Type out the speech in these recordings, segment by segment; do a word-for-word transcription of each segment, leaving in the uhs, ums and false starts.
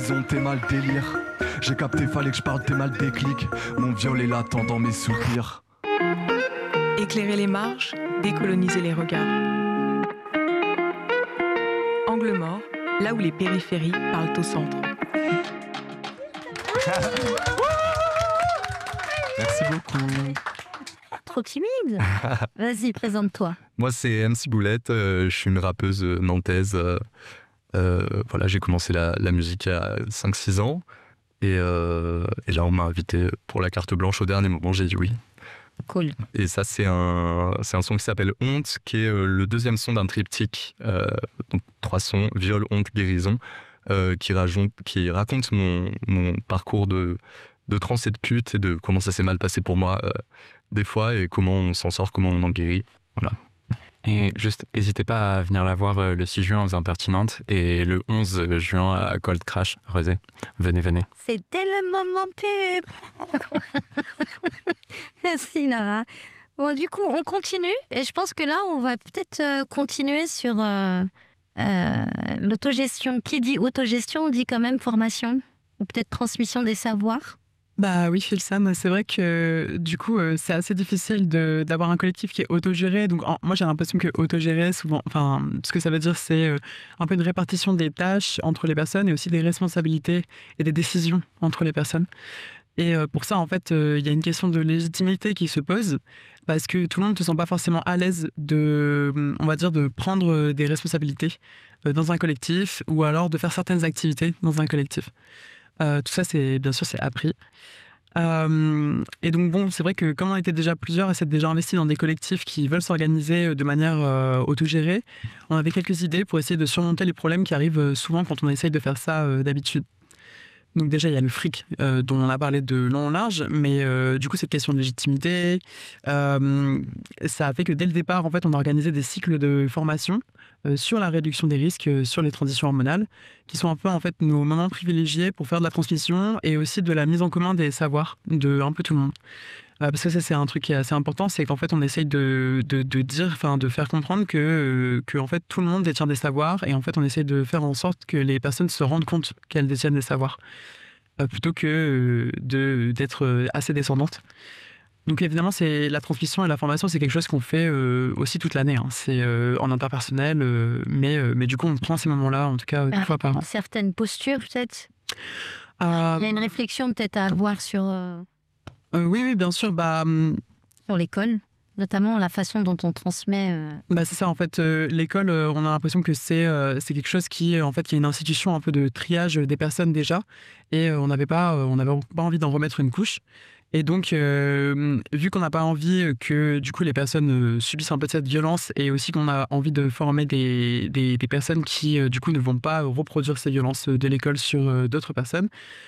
Ils t'es mal délire. J'ai capté, fallait que je parle, t'es mal déclic. Mon viol est latent dans mes soupirs. Éclairer les marges, décoloniser les regards. Angle mort, là où les périphéries parlent au centre. Merci beaucoup. Trop timide. Vas-y, présente-toi. Moi, c'est M C Boulette. Euh, je suis une rappeuse nantaise. Euh, euh, voilà, j'ai commencé la, la musique il y a cinq six ans. Et, euh, et là, on m'a invité pour la carte blanche au dernier moment. J'ai dit oui. Cool. Et ça, c'est un, c'est un son qui s'appelle Honte, qui est euh, le deuxième son d'un triptyque. Euh, donc, trois sons, viol, honte, guérison, euh, qui, raconte, qui raconte mon, mon parcours de, de trans et de pute et de comment ça s'est mal passé pour moi euh, des fois et comment on s'en sort, comment on en guérit. Voilà. Et juste, n'hésitez pas à venir la voir euh, le six juin aux Impertinentes et le onze juin à Cold Crash, Rosé. Venez, venez. C'était le moment pub. Merci, Nara. Bon, du coup, on continue. Et je pense que là, on va peut-être euh, continuer sur euh, euh, l'autogestion. Qui dit autogestion dit quand même formation ou peut-être transmission des savoirs. Bah oui, Filsam, c'est vrai que du coup, euh, c'est assez difficile de, d'avoir un collectif qui est autogéré. Donc, en, moi, j'ai l'impression que autogéré, souvent, enfin, ce que ça veut dire, c'est euh, un peu une répartition des tâches entre les personnes et aussi des responsabilités et des décisions entre les personnes. Et euh, pour ça, en fait, il euh, y a une question de légitimité qui se pose parce que tout le monde ne se sent pas forcément à l'aise de, on va dire, de prendre des responsabilités euh, dans un collectif ou alors de faire certaines activités dans un collectif. Euh, tout ça, c'est bien sûr, c'est appris. Euh, et donc, bon, c'est vrai que comme on était déjà plusieurs et c'est déjà investi dans des collectifs qui veulent s'organiser de manière euh, autogérée, on avait quelques idées pour essayer de surmonter les problèmes qui arrivent souvent quand on essaye de faire ça euh, d'habitude. Donc déjà, il y a le fric euh, dont on a parlé de long en large, mais euh, du coup, cette question de légitimité, euh, ça a fait que dès le départ, en fait, on a organisé des cycles de formation euh, sur la réduction des risques, euh, sur les transitions hormonales, qui sont un peu en fait nos moments privilégiés pour faire de la transmission et aussi de la mise en commun des savoirs de un peu tout le monde. Euh, parce que ça, c'est un truc qui est assez important, c'est qu'en fait, on essaye de, de, de dire, enfin, de faire comprendre que, euh, que en fait, tout le monde détient des savoirs et en fait, on essaye de faire en sorte que les personnes se rendent compte qu'elles détiennent des savoirs, euh, plutôt que euh, de, d'être euh, assez descendantes. Donc évidemment, c'est la transmission et la formation, c'est quelque chose qu'on fait euh, aussi toute l'année. Hein. C'est euh, en interpersonnel, euh, mais, euh, mais du coup, on prend ces moments-là, en tout cas, deux ah, fois par an. Certaines postures, peut-être. Euh, Il y a une réflexion peut-être à avoir sur. Euh... Euh, oui, oui, bien sûr. Bah, sur l'école, notamment la façon dont on transmet. Euh... Bah, c'est ça, en fait. Euh, l'école, euh, on a l'impression que c'est, euh, c'est quelque chose qui, en fait, il y a une institution un peu de triage des personnes déjà. Et euh, on n'avait pas, euh, on n'avait pas envie d'en remettre une couche. Et donc, euh, vu qu'on n'a pas envie que, du coup, les personnes euh, subissent un peu de cette violence et aussi qu'on a envie de former des, des, des personnes qui, euh, du coup, ne vont pas reproduire ces violences de l'école sur euh, d'autres personnes,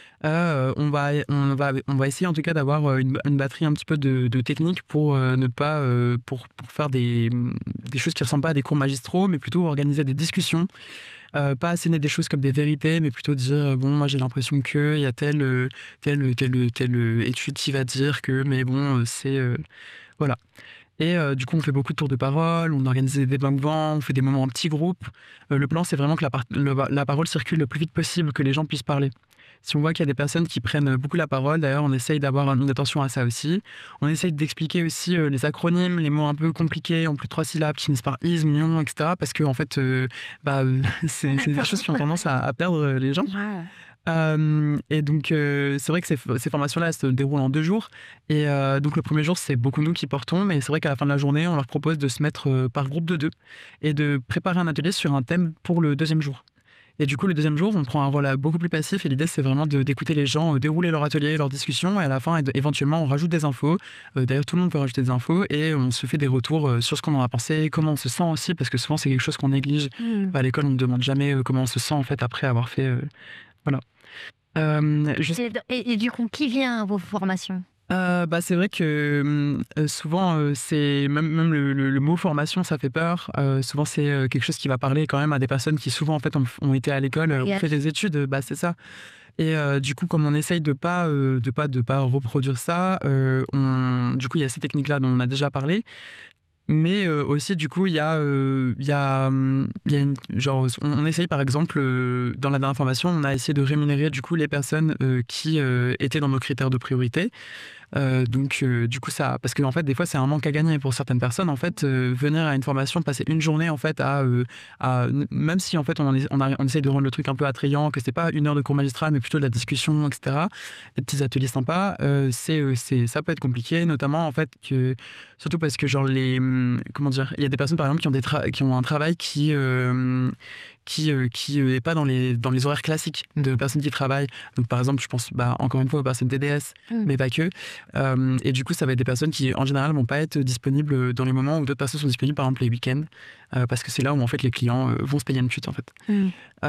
Euh, on, va, on, va, on va essayer en tout cas d'avoir une, une batterie un petit peu de, de techniques pour euh, ne pas euh, pour, pour faire des, des choses qui ne ressemblent pas à des cours magistraux, mais plutôt organiser des discussions. Euh, pas asséner des choses comme des vérités, mais plutôt dire bon, moi j'ai l'impression qu'il y a telle, telle, telle, telle étude qui va dire que, mais bon, c'est. Euh, voilà. Et euh, du coup, on fait beaucoup de tours de parole, on organise des débats mouvants, on fait des moments en petits groupes. Euh, le plan, c'est vraiment que la, par- le, la parole circule le plus vite possible, que les gens puissent parler. Si on voit qu'il y a des personnes qui prennent beaucoup la parole, d'ailleurs, on essaye d'avoir une attention à ça aussi. On essaye d'expliquer aussi euh, les acronymes, les mots un peu compliqués, en plus de trois syllabes, qui finissent par is, million, et cetera. Parce que, en fait, euh, bah, c'est, c'est des choses qui ont tendance à, à perdre les gens. Ouais. Euh, et donc, euh, c'est vrai que ces, ces formations-là, elles se déroulent en deux jours. Et euh, donc, le premier jour, c'est beaucoup nous qui portons. Mais c'est vrai qu'à la fin de la journée, on leur propose de se mettre euh, par groupe de deux et de préparer un atelier sur un thème pour le deuxième jour. Et du coup, le deuxième jour, on prend un rôle beaucoup plus passif. Et l'idée, c'est vraiment de, d'écouter les gens euh, dérouler leur atelier, leur discussion. Et à la fin, éventuellement, on rajoute des infos. Euh, d'ailleurs, tout le monde peut rajouter des infos. Et on se fait des retours euh, sur ce qu'on en a pensé, comment on se sent aussi. Parce que souvent, c'est quelque chose qu'on néglige. Mmh. À l'école, on ne demande jamais euh, comment on se sent, en fait, après avoir fait... Euh, voilà. Euh, je... et, et, et du coup, qui vient à vos formations ? Euh, bah, c'est vrai que euh, souvent, euh, c'est même, même le, le, le mot formation, ça fait peur. Euh, souvent, c'est euh, quelque chose qui va parler quand même à des personnes qui souvent en fait ont, ont été à l'école, ont fait des études. Bah, c'est ça. Et euh, du coup, comme on essaye de pas euh, de pas de pas reproduire ça, euh, on, du coup, il y a ces techniques-là dont on a déjà parlé. Mais euh, aussi, du coup, il y a, euh, il y a, hum, il y a une, genre, on, on essaye par exemple, euh, dans la dernière formation, on a essayé de rémunérer du coup les personnes euh, qui euh, étaient dans nos critères de priorité. Euh, donc, euh, du coup, ça, parce que en fait, des fois, c'est un manque à gagner pour certaines personnes. En fait, euh, venir à une formation, passer une journée, en fait, à, euh, à même si en fait, on, on, a, on essaye de rendre le truc un peu attrayant, que c'est pas une heure de cours magistral, mais plutôt de la discussion, et cetera. Des petits ateliers sympas. Euh, c'est, euh, c'est, ça peut être compliqué, notamment en fait que, surtout parce que genre les, hum, comment dire, il y a des personnes par exemple qui ont des tra- qui ont un travail qui euh, qui euh, qui euh, est pas dans les dans les horaires classiques de personnes qui travaillent. Donc par exemple, je pense bah encore une fois aux personnes D D S, Mm. mais pas que. Euh, et du coup, ça va être des personnes qui en général vont pas être disponibles dans les moments où d'autres personnes sont disponibles, par exemple les week-ends, euh, parce que c'est là où en fait les clients euh, vont se payer une chute en fait. Mm.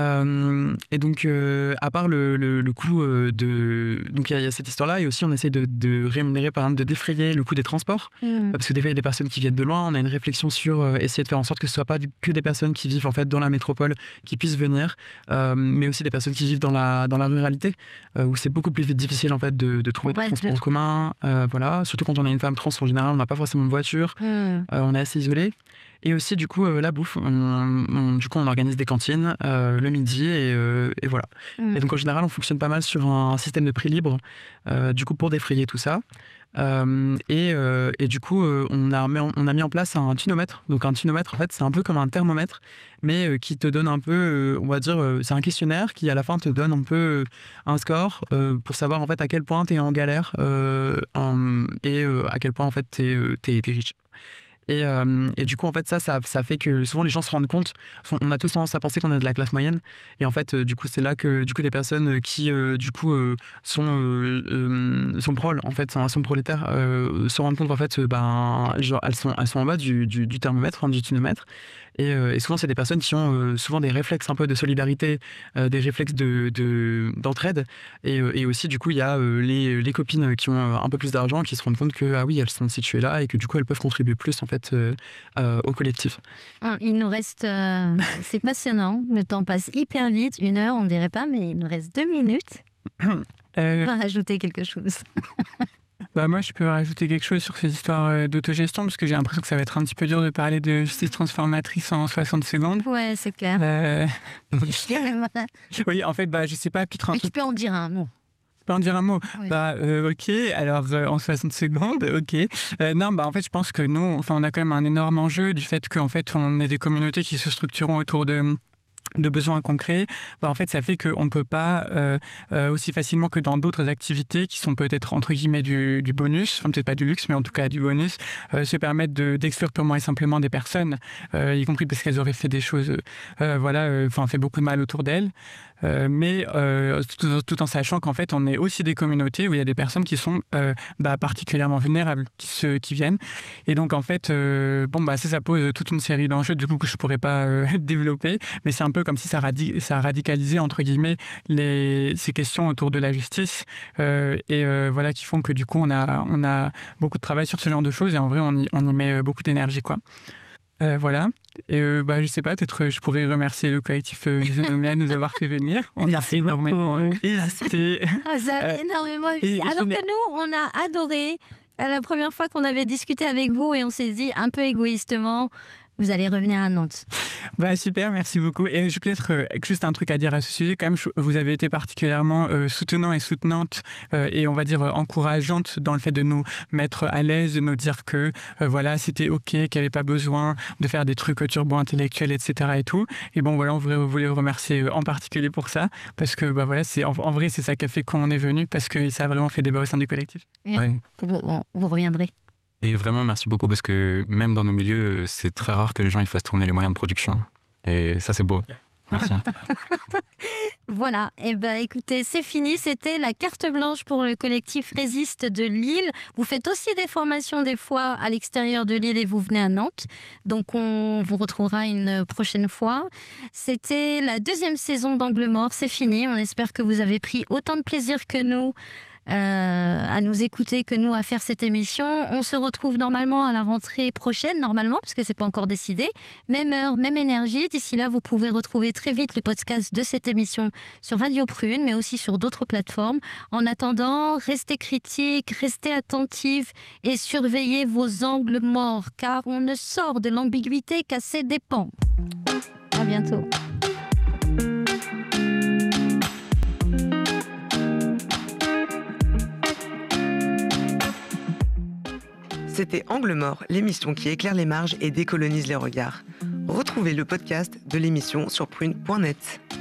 Euh, et donc, euh, à part le, le, le coût euh, de... Donc, il y, y a cette histoire-là, et aussi on essaie de, de rémunérer, par exemple, de défrayer le coût des transports, Mm. parce que des fois, il y a des personnes qui viennent de loin. On a une réflexion sur euh, essayer de faire en sorte que ce soit pas du- que des personnes qui vivent en fait dans la métropole qui puissent venir, euh, mais aussi des personnes qui vivent dans la, dans la ruralité, euh, où c'est beaucoup plus difficile en fait de, de trouver Ouais, des transports de- en commun. Euh, voilà, surtout quand on est une femme trans, en général, on n'a pas forcément de voiture. Mm. Euh, on est assez isolé. Et aussi, du coup, euh, la bouffe. On, on- du coup, on organise des cantines euh, le midi et, euh, et voilà. Mm. Et donc, en général, on fonctionne pas mal sur un système de prix libre, euh, du coup, pour défrayer tout ça. Euh, et, euh, et du coup, euh, on, a mis, on a mis en place un tunomètre. Donc, un tunomètre, en fait, c'est un peu comme un thermomètre, mais euh, qui te donne un peu, euh, on va dire, euh, c'est un questionnaire qui, à la fin, te donne un peu euh, un score euh, pour savoir, en fait, à quel point tu es en galère euh, en- et euh, à quel point, en fait, tu es riche. Et, euh, et du coup, en fait, ça, ça, ça fait que souvent les gens se rendent compte. On a tous tendance à penser qu'on est de la classe moyenne. Et en fait, euh, du coup, c'est là que du coup, les personnes qui, euh, du coup, euh, sont, euh, euh, sont proles, en fait, sont, sont prolétaires, euh, se rendent compte qu'en fait, euh, ben, genre, elles sont, elles sont en bas du, du, du thermomètre, hein, du tunomètre. Et, euh, et souvent, c'est des personnes qui ont euh, souvent des réflexes un peu de solidarité, euh, des réflexes de, de, d'entraide. Et, euh, et aussi, du coup, il y a euh, les, les copines qui ont euh, un peu plus d'argent qui se rendent compte que, ah oui, elles sont situées là et que du coup, elles peuvent contribuer plus, en fait, euh, euh, au collectif. Ah, il nous reste... euh, c'est passionnant. Le temps passe hyper vite. Une heure, on dirait pas, mais il nous reste deux minutes. Euh, On va rajouter quelque chose. Bah moi, je peux rajouter quelque chose sur ces histoires euh, d'autogestion, parce que j'ai l'impression que ça va être un petit peu dur de parler de justice transformatrice en soixante secondes. Ouais, c'est clair. Euh, Voilà. oui, en fait, bah, je sais pas, peut-être un Mais truc. tu peux en dire un mot. Je peux en dire un mot. Oui. Bah, euh, ok, alors euh, en soixante secondes, ok. Euh, non, bah en fait, je pense que nous, enfin, on a quand même un énorme enjeu du fait qu'en fait, on est des communautés qui se structurent autour de de besoins concrets. Bah, en fait, ça fait qu'on ne peut pas euh, euh, aussi facilement que dans d'autres activités qui sont peut-être entre guillemets du, du bonus, enfin peut-être pas du luxe, mais en tout cas du bonus, euh, se permettre de, d'exclure purement et simplement des personnes, euh, y compris parce qu'elles auraient fait des choses, euh, voilà, enfin fait beaucoup de mal autour d'elles. Euh, mais euh, tout, tout en sachant qu'en fait, on est aussi des communautés où il y a des personnes qui sont euh, bah, particulièrement vulnérables, qui, se, qui viennent. Et donc, en fait, euh, bon, bah, ça, ça pose toute une série d'enjeux du coup, que je ne pourrais pas euh, développer. Mais c'est un peu comme si ça, radi- ça radicalisait, entre guillemets, les, ces questions autour de la justice. Euh, et euh, voilà, qui font que du coup, on a, on a beaucoup de travail sur ce genre de choses. Et en vrai, on y, on y met beaucoup d'énergie, quoi. Euh, voilà. Et euh, bah, je sais pas, peut-être euh, je pourrais remercier le collectif euh, Génomia de nous avoir fait venir. Merci énormément. Et c'était... Ah, ça a Euh, énormément et- Alors que nous, on a adoré. Euh, La première fois qu'on avait discuté avec vous et on s'est dit un peu égoïstement, vous allez revenir à Nantes. Bah super, merci beaucoup. Et je peut-être euh, juste un truc à dire à ce sujet. Quand même, je- vous avez été particulièrement euh, soutenant et soutenante euh, et on va dire euh, encourageante dans le fait de nous mettre à l'aise, de nous dire que euh, voilà, c'était ok, qu'il n'y avait pas besoin de faire des trucs turbo-intellectuels, et cetera et tout. Et bon, voilà, on voulait, voulait vous remercier euh, en particulier pour ça parce que bah voilà, c'est en, en vrai c'est ça qui a fait qu'on est venu parce que ça a vraiment fait débat au sein du collectif. Ouais. Vous, on- vous reviendrez. Et vraiment, merci beaucoup parce que même dans nos milieux, c'est très rare que les gens ils fassent tourner les moyens de production. Et ça, c'est beau. Merci. Voilà, et ben écoutez, c'est fini. C'était la carte blanche pour le collectif Résiste de Lille. Vous faites aussi des formations des fois à l'extérieur de Lille et vous venez à Nantes. Donc on vous retrouvera une prochaine fois. C'était la deuxième saison d'Angle Mort, c'est fini. On espère que vous avez pris autant de plaisir que nous à nous écouter que nous à faire cette émission. On se retrouve normalement à la rentrée prochaine, normalement, parce que c'est pas encore décidé. Même heure, même énergie. D'ici là, vous pouvez retrouver très vite le podcast de cette émission sur Radio Prune, mais aussi sur d'autres plateformes. En attendant, restez critiques, restez attentifs et surveillez vos angles morts, car on ne sort de l'ambiguïté qu'à ses dépens. À bientôt. C'était Angle mort, l'émission qui éclaire les marges et décolonise les regards. Retrouvez le podcast de l'émission sur prune point net.